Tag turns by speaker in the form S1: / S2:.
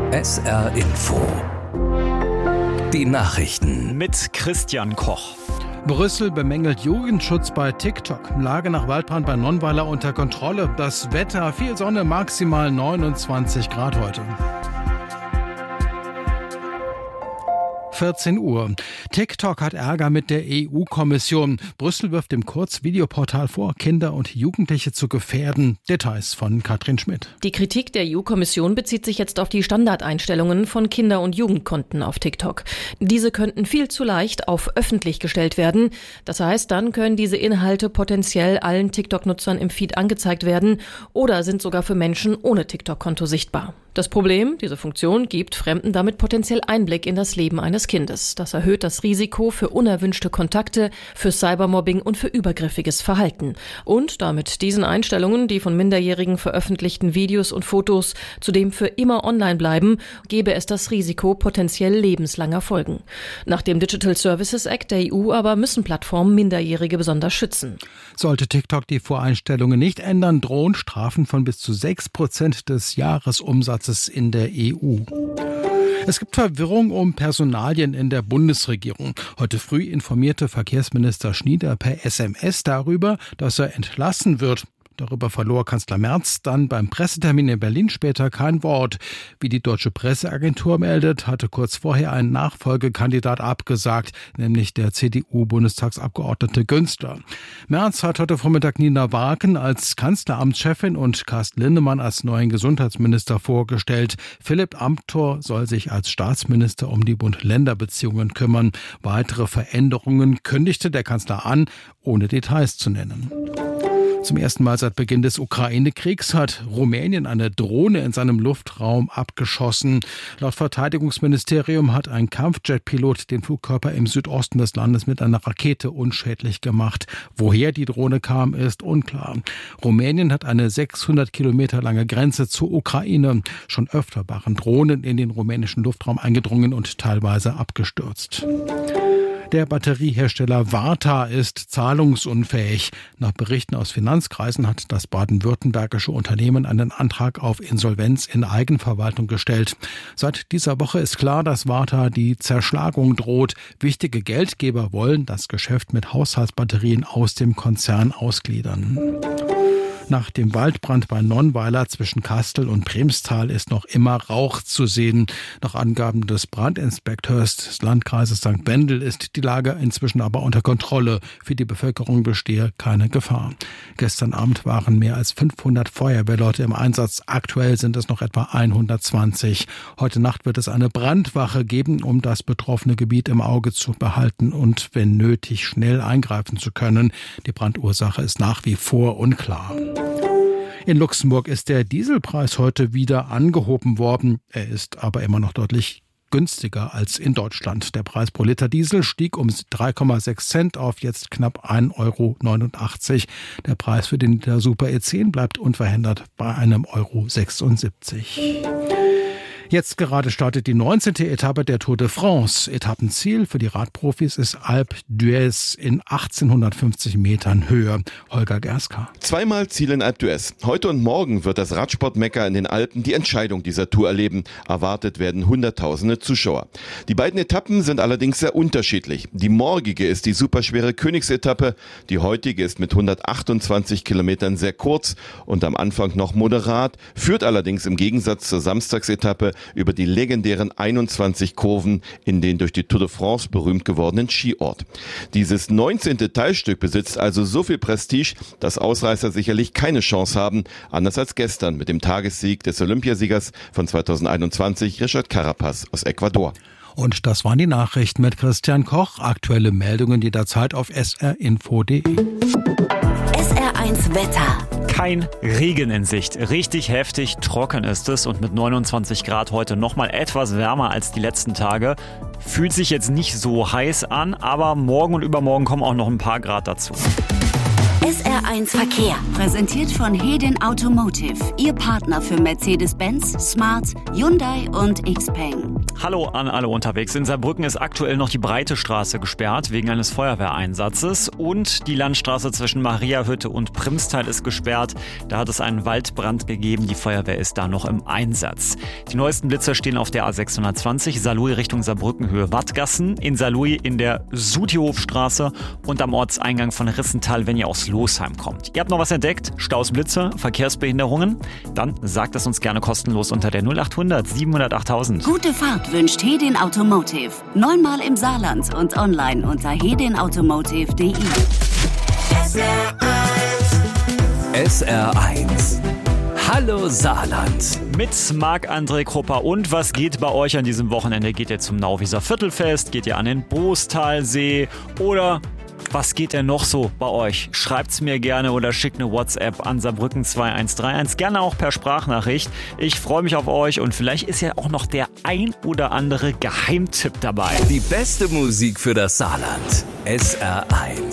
S1: SR Info. Die Nachrichten.
S2: Mit Christian Koch.
S3: Brüssel bemängelt Jugendschutz bei TikTok. Lage nach Waldbrand bei Nonnweiler unter Kontrolle. Das Wetter, viel Sonne, maximal 29 Grad heute. 14 Uhr. TikTok hat Ärger mit der EU-Kommission. Brüssel wirft dem Kurzvideoportal vor, Kinder und Jugendliche zu gefährden. Details von Katrin Schmidt.
S4: Die Kritik der EU-Kommission bezieht sich jetzt auf die Standardeinstellungen von Kinder- und Jugendkonten auf TikTok. Diese könnten viel zu leicht auf öffentlich gestellt werden. Das heißt, dann können diese Inhalte potenziell allen TikTok-Nutzern im Feed angezeigt werden oder sind sogar für Menschen ohne TikTok-Konto sichtbar. Das Problem, diese Funktion gibt Fremden damit potenziell Einblick in das Leben eines Kindes. Das erhöht das Risiko für unerwünschte Kontakte, für Cybermobbing und für übergriffiges Verhalten. Und damit diesen Einstellungen, die von Minderjährigen veröffentlichten Videos und Fotos zudem für immer online bleiben, gäbe es das Risiko potenziell lebenslanger Folgen. Nach dem Digital Services Act der EU aber müssen Plattformen Minderjährige besonders schützen.
S3: Sollte TikTok die Voreinstellungen nicht ändern, drohen Strafen von bis zu 6% des Jahresumsatzes in der EU. Es gibt Verwirrung um Personalien in der Bundesregierung. Heute früh informierte Verkehrsminister Schnieder per SMS darüber, dass er entlassen wird. Darüber verlor Kanzler Merz dann beim Pressetermin in Berlin später kein Wort. Wie die deutsche Presseagentur meldet, hatte kurz vorher ein Nachfolgekandidat abgesagt, nämlich der CDU-Bundestagsabgeordnete Günzler. Merz hat heute Vormittag Nina Warken als Kanzleramtschefin und Carsten Linnemann als neuen Gesundheitsminister vorgestellt. Philipp Amthor soll sich als Staatsminister um die Bund-Länder-Beziehungen kümmern. Weitere Veränderungen kündigte der Kanzler an, ohne Details zu nennen. Zum ersten Mal seit Beginn des Ukraine-Kriegs hat Rumänien eine Drohne in seinem Luftraum abgeschossen. Laut Verteidigungsministerium hat ein Kampfjet-Pilot den Flugkörper im Südosten des Landes mit einer Rakete unschädlich gemacht. Woher die Drohne kam, ist unklar. Rumänien hat eine 600 Kilometer lange Grenze zur Ukraine. Schon öfter waren Drohnen in den rumänischen Luftraum eingedrungen und teilweise abgestürzt. Der Batteriehersteller Varta ist zahlungsunfähig. Nach Berichten aus Finanzkreisen hat das baden-württembergische Unternehmen einen Antrag auf Insolvenz in Eigenverwaltung gestellt. Seit dieser Woche ist klar, dass Varta die Zerschlagung droht. Wichtige Geldgeber wollen das Geschäft mit Haushaltsbatterien aus dem Konzern ausgliedern. Nach dem Waldbrand bei Nonnweiler zwischen Kastel und Bremstal ist noch immer Rauch zu sehen. Nach Angaben des Brandinspekteurs des Landkreises St. Wendel ist die Lage inzwischen aber unter Kontrolle. Für die Bevölkerung bestehe keine Gefahr. Gestern Abend waren mehr als 500 Feuerwehrleute im Einsatz. Aktuell sind es noch etwa 120. Heute Nacht wird es eine Brandwache geben, um das betroffene Gebiet im Auge zu behalten und, wenn nötig, schnell eingreifen zu können. Die Brandursache ist nach wie vor unklar. In Luxemburg ist der Dieselpreis heute wieder angehoben worden. Er ist aber immer noch deutlich günstiger als in Deutschland. Der Preis pro Liter Diesel stieg um 3,6 Cent auf jetzt knapp 1,89 €. Der Preis für den Liter Super E10 bleibt unverändert bei einem Euro 76. Jetzt gerade startet die 19. Etappe der Tour de France. Etappenziel für die Radprofis ist Alpe d'Huez in 1850 Metern Höhe. Holger Gerska.
S5: Zweimal Ziel in Alpe d'Huez. Heute und morgen wird das Radsportmekka in den Alpen die Entscheidung dieser Tour erleben. Erwartet werden Hunderttausende Zuschauer. Die beiden Etappen sind allerdings sehr unterschiedlich. Die morgige ist die superschwere Königsetappe. Die heutige ist mit 128 Kilometern sehr kurz und am Anfang noch moderat, führt allerdings im Gegensatz zur Samstagsetappe über die legendären 21 Kurven in den durch die Tour de France berühmt gewordenen Skiort. Dieses 19. Teilstück besitzt also so viel Prestige, dass Ausreißer sicherlich keine Chance haben, anders als gestern mit dem Tagessieg des Olympiasiegers von 2021, Richard Carapaz aus Ecuador.
S3: Und das waren die Nachrichten mit Christian Koch. Aktuelle Meldungen jederzeit auf srinfo.de.
S6: SR1 Wetter.
S2: Kein Regen in Sicht. Richtig heftig trocken ist es und mit 29 Grad heute nochmal etwas wärmer als die letzten Tage. Fühlt sich jetzt nicht so heiß an, aber morgen und übermorgen kommen auch noch ein paar Grad dazu.
S6: SR1 Verkehr, präsentiert von Hedin Automotive, Ihr Partner für Mercedes-Benz, Smart, Hyundai und XPeng.
S2: Hallo an alle unterwegs. In Saarbrücken ist aktuell noch die Breite Straße gesperrt wegen eines Feuerwehreinsatzes und die Landstraße zwischen Mariahütte und Primstal ist gesperrt. Da hat es einen Waldbrand gegeben. Die Feuerwehr ist da noch im Einsatz. Die neuesten Blitzer stehen auf der A620, Saarlouis Richtung Saarbrücken Höhe Wattgassen, in Saarlouis in der Sutihofstraße und am Ortseingang von Rissental, wenn ihr aus Losheim kommt. Ihr habt noch was entdeckt? Staus, Blitzer, Verkehrsbehinderungen? Dann sagt es uns gerne kostenlos unter der 0800 700 8000.
S6: Gute Fahrt wünscht Hedin Automotive. 9-mal im Saarland und online unter hedinautomotive.de.
S1: SR1. Hallo Saarland.
S2: Mit Marc-André Krupper. Und was geht bei euch an diesem Wochenende? Geht ihr zum Nauwieser Viertelfest? Geht ihr an den Boostalsee? Oder was geht denn noch so bei euch? Schreibt's mir gerne oder schickt eine WhatsApp an Saarbrücken 2131. Gerne auch per Sprachnachricht. Ich freue mich auf euch und vielleicht ist ja auch noch der ein oder andere Geheimtipp dabei.
S1: Die beste Musik für das Saarland. SR1.